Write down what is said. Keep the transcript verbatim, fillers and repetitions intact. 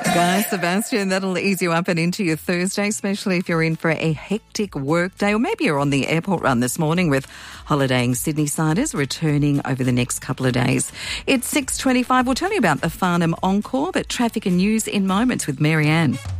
Guy Sebastian, that'll ease you up and into your Thursday, especially if you're in for a hectic work day, or maybe you're on the airport run this morning with holidaying Sydney-siders returning over the next couple of days. It's six twenty-five. We'll tell you about the Farnham Encore, but traffic and news in moments with Mary Ann.